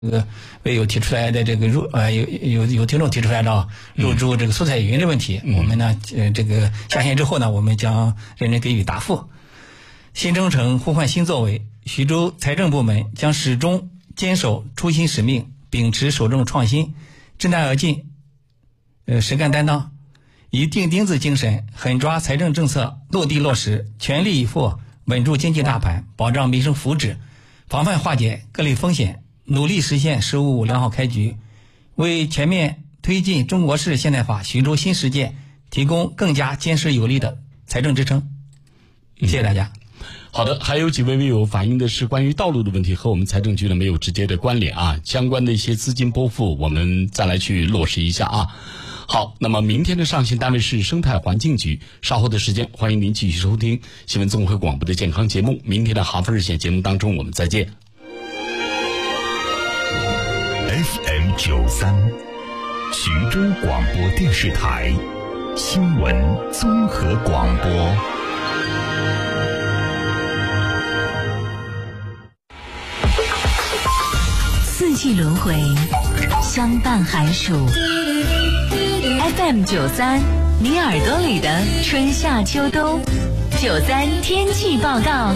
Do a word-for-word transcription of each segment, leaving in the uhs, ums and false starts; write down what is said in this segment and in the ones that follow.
这个为有提出来的这个入呃有有有听众提出来的入驻这个蔬菜云的问题，嗯、我们呢呃这个下线之后呢，我们将认真给予答复。新征程呼唤新作为，徐州财政部门将始终坚守初心使命，秉持首重创新，知难而进，呃实干担当，以钉钉子精神狠抓财政政策落地落实，全力以赴稳住经济大盘，保障民生福祉，防范化解各类风险，努力实现“十五五”良好开局，为全面推进中国式现代化徐州新实践提供更加坚实有力的财政支撑。谢谢大家。 好的，还有几位微友反映的是关于道路的问题，和我们财政局呢没有直接的关联啊，相关的一些资金拨付我们再来去落实一下啊。好，那么明天的上线单位是生态环境局，稍后的时间欢迎您继续收听新闻综合广播的健康节目。明天的哈佛日线节目当中我们再见。 F M 九三，徐州广播电视台新闻综合广播。 四季轮回，相伴寒暑。F M 九三，你耳朵里的春夏秋冬。九三天气报告，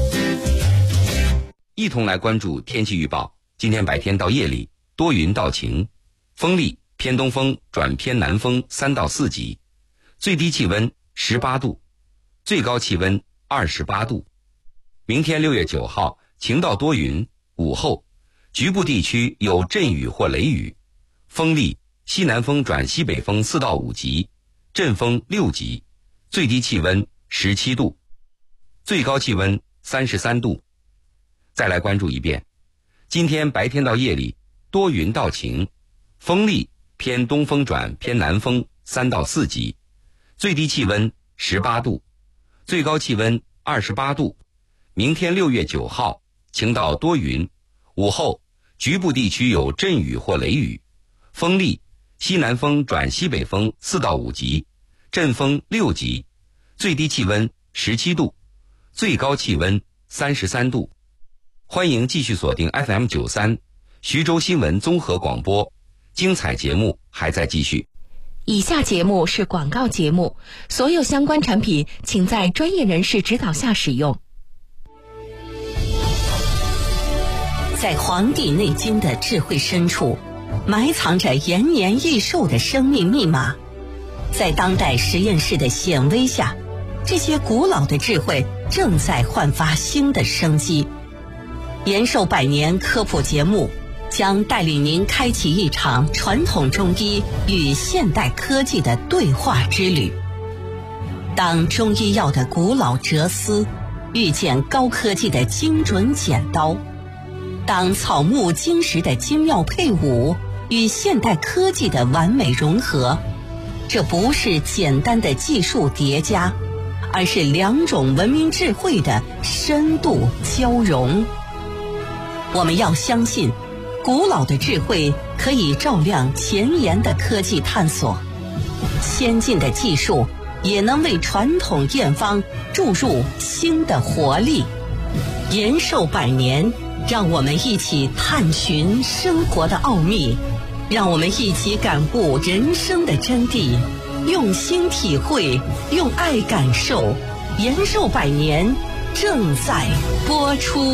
一同来关注天气预报。今天白天到夜里多云到晴，风力偏东风转偏南风三到四级，最低气温十八度，最高气温二十八度。明天六月九号晴到多云，午后局部地区有阵雨或雷雨，风力西南风转西北风四到五级，阵风六级，最低气温十七度，最高气温三十三度。再来关注一遍，今天白天到夜里多云到晴，风力偏东风转偏南风三到四级，最低气温十八度，最高气温二十八度。明天六月九号晴到多云，午后局部地区有阵雨或雷雨，风力西南风转西北风四到五级，阵风六级，最低气温十七度，最高气温三十三度。欢迎继续锁定 F M 九三徐州新闻综合广播，精彩节目还在继续。 以下节目是广告节目，所有相关产品请在专业人士指导下使用。在《黄帝内经》的智慧深处，埋藏着延年益寿的生命密码。在当代实验室的显微下，这些古老的智慧正在焕发新的生机。延寿百年科普节目将带领您开启一场传统中医与现代科技的对话之旅。当中医药的古老哲思遇见高科技的精准剪刀，当草木金石的精妙配伍与现代科技的完美融合，这不是简单的技术叠加，而是两种文明智慧的深度交融。我们要相信，古老的智慧可以照亮前沿的科技探索，先进的技术也能为传统验方注入新的活力。延寿百年，让我们一起探寻生活的奥秘，让我们一起感悟人生的真谛，用心体会，用爱感受。延寿百年正在播出。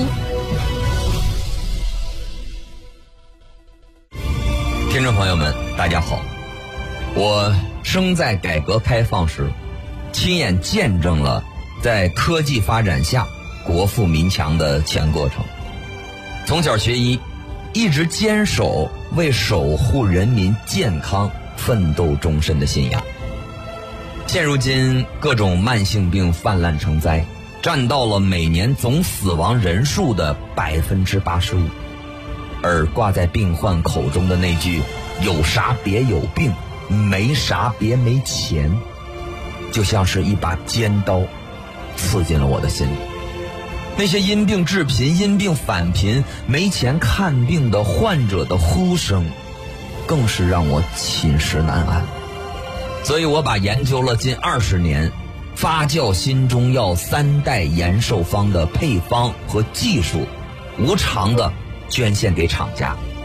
听众朋友们，大家好，我生在改革开放时，亲眼见证了在科技发展下国富民强的全过程。从小学医，一直坚守为守护人民健康奋斗终身的信仰。现如今各种慢性病泛滥成灾，占到了每年总死亡人数的百分之八十五。而挂在病患口中的那句“有啥别有病，没啥别没钱”，就像是一把尖刀，刺进了我的心里。那些因病致贫、因病返贫、没钱看病的患者的呼声，更是让我寝食难安。所以我把研究了近二十年发酵新中药三代延寿方的配方和技术，无偿的捐献给厂家，